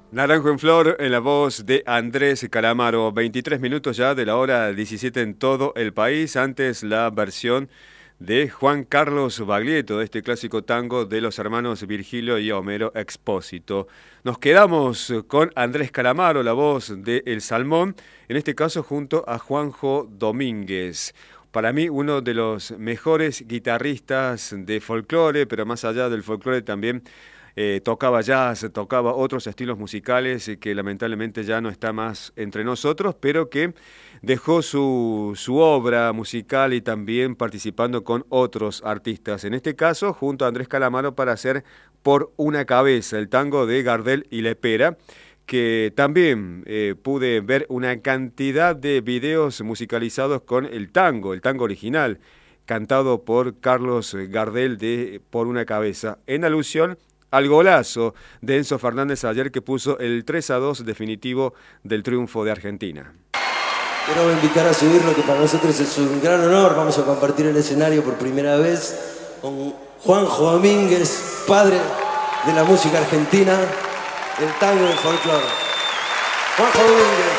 Naranjo en Flor en la voz de Andrés Calamaro. 23 minutos ya de la hora 17 en todo el país. Antes la versión de Juan Carlos Baglietto, de este clásico tango de los hermanos Virgilio y Homero Expósito. Nos quedamos con Andrés Calamaro, la voz de El Salmón, en este caso junto a Juanjo Domínguez. Para mí uno de los mejores guitarristas de folclore, pero más allá del folclore también tocaba jazz, tocaba otros estilos musicales que lamentablemente ya no está más entre nosotros, pero que dejó su obra musical y también participando con otros artistas. En este caso, junto a Andrés Calamaro para hacer Por una cabeza, el tango de Gardel y Lepera, que también pude ver una cantidad de videos musicalizados con el tango original, cantado por Carlos Gardel de Por una cabeza, en alusión al golazo de Enzo Fernández ayer que puso el 3-2 definitivo del triunfo de Argentina. Quiero invitar a subirlo, que para nosotros es un gran honor. Vamos a compartir el escenario por primera vez con Juanjo Domínguez, padre de la música argentina, del tango y del folclore. Juanjo Domínguez.